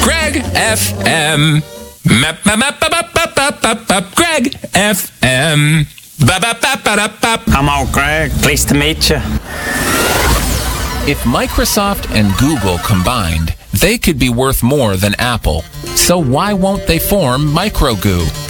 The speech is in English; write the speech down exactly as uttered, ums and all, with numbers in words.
Greg F M. Map, map, map, map, map, map, map, map, Greg F M. Ba, ba, ba, ba, da, ba. I'm all Greg. Pleased to meet you. If Microsoft and Google combined, they could be worth more than Apple. So why won't they form MicroGoo?